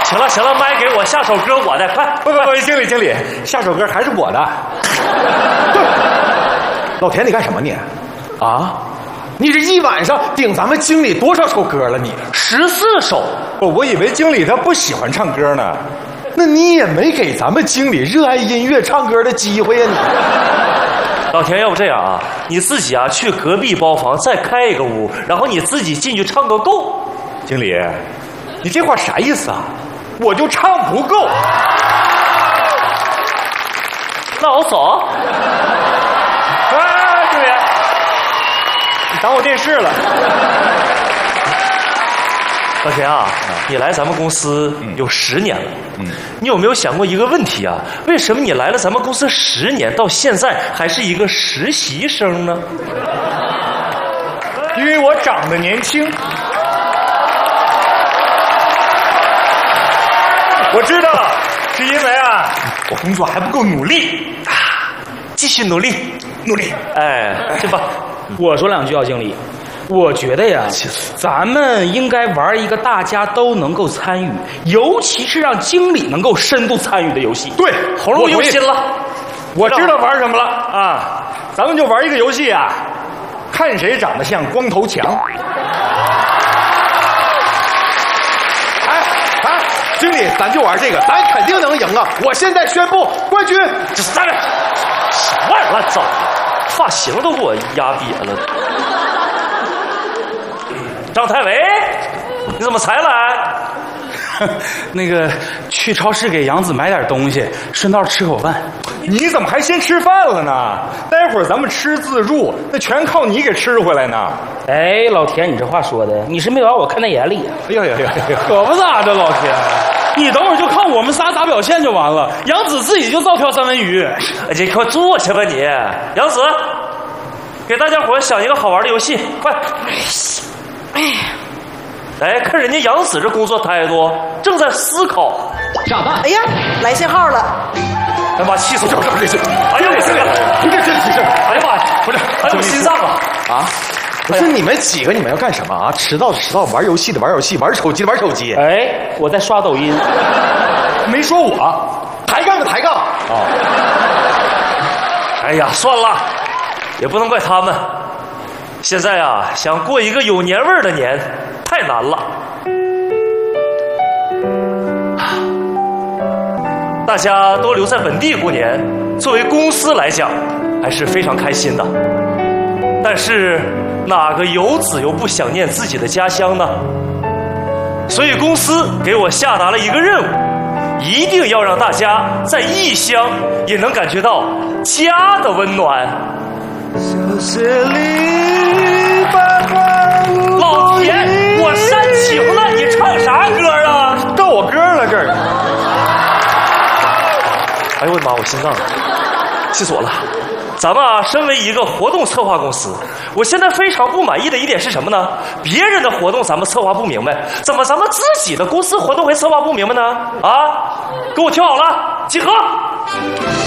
行了行了，麦给我，下首歌我的，快！ 不，经理，下首歌还是我的。老田，你干什么你？啊？你这一晚上顶咱们经理多少首歌了你 ？14首。 我以为经理他不喜欢唱歌呢。那你也没给咱们经理热爱音乐唱歌的机会呀你。 老田，要不这样啊，你自己啊去隔壁包房再开一个屋，然后你自己进去唱个够。 经理，你这话啥意思啊？我就唱不够。 那我走。 啊，经理，你当我电视了。 老田啊，你来咱们公司有10年了，你有没有想过一个问题啊？为什么你来了咱们公司10年，到现在还是一个实习生呢？ 因为我长得年轻。我知道，是因为啊，我工作还不够努力啊， 继续努力。哎，去吧。 我说2句啊，经理。我觉得呀，咱们应该玩一个大家都能够参与，尤其是让经理能够深度参与的游戏。 对， 投入用心了。 我知道玩什么了啊！咱们就玩一个游戏啊，看谁长得像光头强。哎，经理，咱就玩这个，咱肯定能赢啊！我现在宣布冠军。 这3人什么玩意儿乱糟的，发型都给我压瘪了。张太维，你怎么才来？ 那个去超市给杨子买点东西，顺道吃口饭。 你怎么还先吃饭了呢？待会儿咱们吃自助，那全靠你给吃回来呢。 哎，老田，你这话说的，你是没把我看在眼里啊？ 哎呀， 可不咋的，老田，你等会儿就看我们仨咋表现就完了。杨子自己就照挑3文鱼。 哎，你快坐下吧你。杨子，给大家伙想一个好玩的游戏，快。哎，看人家杨子这工作态度，正在思考。 炸弹！ 哎呀，来信号了！ 哎妈，气死我了！这是，哎呀，这个，哎呀妈呀，不是，还有心脏啊！ 啊，不是你们几个，你们要干什么啊？迟到，玩游戏的玩游戏，玩手机的玩手机。 哎，我在刷抖音。 没说我，抬杠的抬杠。 哦。哎呀，算了，也不能怪他们。现在啊，想过一个有年味儿的年，太难了。大家都留在本地过年，作为公司来讲，还是非常开心的。但是，哪个游子又不想念自己的家乡呢？所以公司给我下达了一个任务，一定要让大家在异乡也能感觉到家的温暖。老田，我煽情了，你唱啥歌啊？ 到我歌了这儿。 哎呦我的妈，我心脏了，气死我了！咱们啊，身为一个活动策划公司，我现在非常不满意的一点是什么呢？别人的活动咱们策划不明白，怎么咱们自己的公司活动会策划不明白呢？啊，给我听好了，集合！